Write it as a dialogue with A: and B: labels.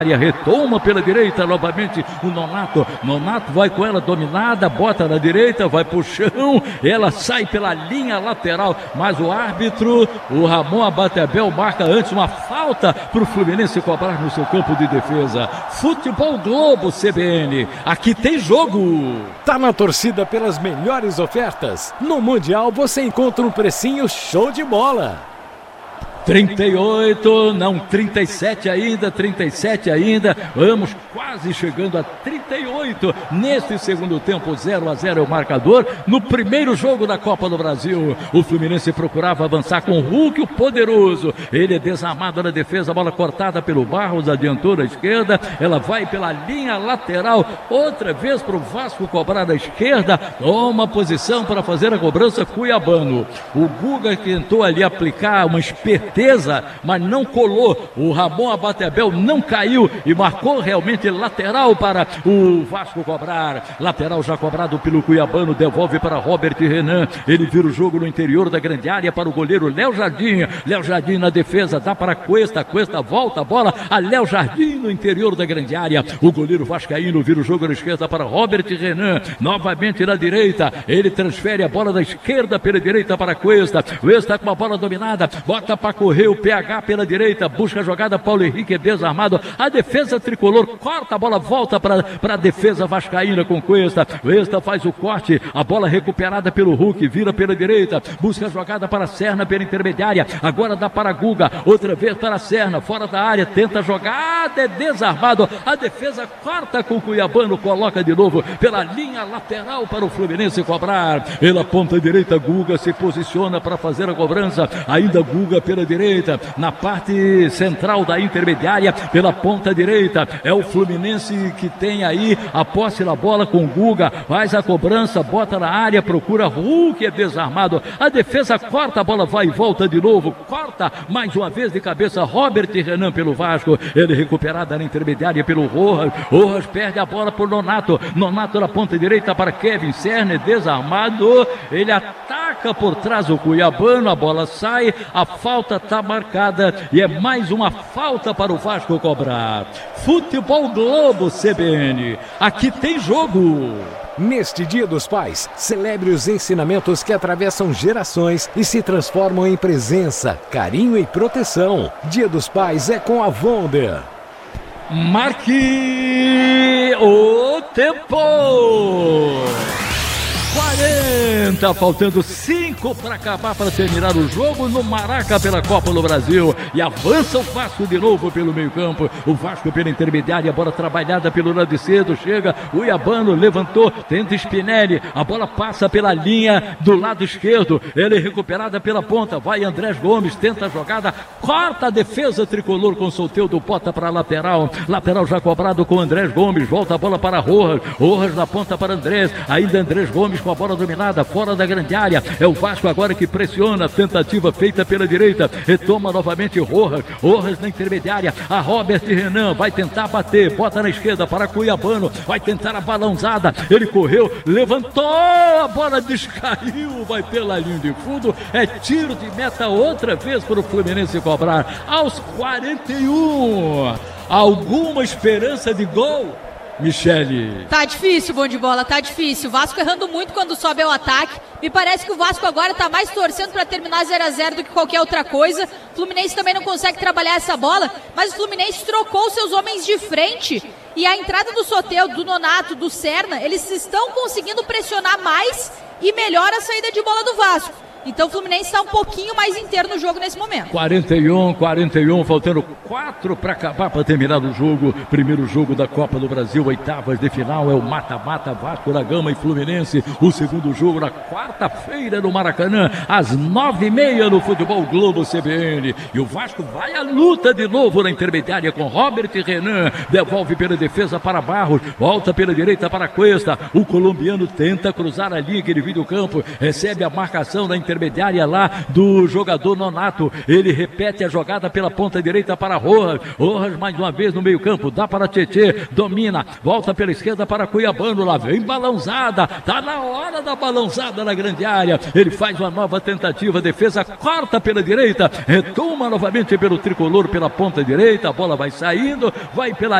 A: Retoma pela direita novamente o Nonato. Nonato vai com ela dominada, bota na direita, vai pro chão, ela sai pela linha lateral, mas o árbitro, o Ramon Abateabel, marca antes uma falta pro Fluminense cobrar no seu campo de defesa. Futebol Globo CBN, aqui tem jogo.
B: Tá na torcida pelas melhores ofertas? No Mundial você encontra um precinho show de bola.
A: 38, não, 37 ainda, vamos quase chegando a 38, neste segundo tempo, 0-0 é o marcador, no primeiro jogo da Copa do Brasil, o Fluminense procurava avançar com o Hulk, o poderoso, ele é desarmado na defesa, a bola cortada pelo Barros, adiantou na esquerda, ela vai pela linha lateral, outra vez para o Vasco cobrar da esquerda, toma posição para fazer a cobrança Cuiabano, o Guga tentou ali aplicar uma esperteza, mas não colou. O Ramon Abateabel não caiu e marcou realmente lateral para o Vasco cobrar. Lateral já cobrado pelo Cuiabano, devolve para Robert Renan. Ele vira o jogo no interior da grande área para o goleiro Léo Jardim. Léo Jardim na defesa, dá para Cuesta. Cuesta volta a bola a Léo Jardim no interior da grande área. O goleiro vascaíno vira o jogo na esquerda para Robert Renan. Novamente na direita. Ele transfere a bola da esquerda pela direita para Cuesta. Cuesta com a bola dominada. Bota para correr o PH pela direita, busca a jogada, Paulo Henrique é desarmado, a defesa tricolor corta a bola, volta para a defesa vascaína com Cuesta, Cuesta faz o corte, a bola recuperada pelo Hulk, vira pela direita, busca a jogada para Serna pela intermediária, agora dá para Guga, outra vez para Serna, fora da área, tenta a jogada, é desarmado, a defesa corta com o Cuiabano, coloca de novo pela linha lateral para o Fluminense cobrar, pela ponta direita, Guga se posiciona para fazer a cobrança, ainda Guga pela direita, na parte central da intermediária, pela ponta direita, é o Fluminense que tem aí a posse da bola com Guga, faz a cobrança, bota na área, procura Hulk, é desarmado, a defesa corta, a bola vai e volta de novo, corta mais uma vez de cabeça, Robert Renan pelo Vasco, ele recuperada na intermediária pelo Rojas, Rojas perde a bola por Nonato, Nonato na ponta direita para Kevin Serna, desarmado, ele ataca por trás o Cuiabano, a bola sai, a falta está marcada e é mais uma falta para o Vasco cobrar. Futebol Globo CBN, aqui tem jogo.
B: Neste Dia dos Pais, celebre os ensinamentos que atravessam gerações e se transformam em presença, carinho e proteção. Dia dos Pais é com a Wonder.
A: Marque o tempo. 40, faltando 5 para acabar, para terminar o jogo no Maraca pela Copa do Brasil, e avança o Vasco de novo pelo meio campo, o Vasco pela intermediária, a bola trabalhada pelo lado esquerdo, chega o Iabano, levantou, tenta Spinelli, a bola passa pela linha do lado esquerdo, ele é recuperada pela ponta, vai Andrés Gomes, tenta a jogada, corta a defesa tricolor com Soteldo, bota para a lateral já cobrado com Andrés Gomes, volta a bola para Rojas, Rojas na ponta para Andrés, ainda Andrés Gomes com a bola dominada, fora da grande área, é o Vasco agora que pressiona, tentativa feita pela direita, retoma novamente Rojas, Rojas na intermediária, a Robert Renan vai tentar bater, bota na esquerda para Cuiabano, vai tentar a balãozada, ele correu, levantou, a bola descaiu, vai pela linha de fundo, é tiro de meta outra vez para o Fluminense cobrar, aos 41, alguma esperança de gol? Michele.
C: Tá difícil, bom de bola, tá difícil. O Vasco errando muito quando sobe ao ataque. Me parece que o Vasco agora tá mais torcendo para terminar 0-0 do que qualquer outra coisa. O Fluminense também não consegue trabalhar essa bola, mas o Fluminense trocou seus homens de frente. E a entrada do Soteldo, do Nonato, do Serna, eles estão conseguindo pressionar mais e melhor a saída de bola do Vasco. Então o Fluminense está um pouquinho mais inteiro no jogo nesse momento.
A: 41, faltando 4 para acabar, para terminar o jogo. Primeiro jogo da Copa do Brasil, oitavas de final, é o mata-mata Vasco da Gama e Fluminense. O segundo jogo na quarta-feira no Maracanã, às 9h30 no Futebol Globo CBN. E o Vasco vai à luta de novo na intermediária com Robert Renan. Devolve pela defesa para Barros, volta pela direita para Cuesta. O colombiano tenta cruzar a linha que divide o campo, recebe a marcação da intermediária. intermediária lá do jogador Nonato. Ele repete a jogada pela ponta direita para Rojas. Rojas mais uma vez no meio campo, dá para Tietê, domina, volta pela esquerda para Cuiabano, lá vem balãozada, tá na hora da balãozada na grande área. Ele faz uma nova tentativa, defesa corta pela direita, retoma novamente pelo tricolor pela ponta direita, a bola vai saindo, vai pela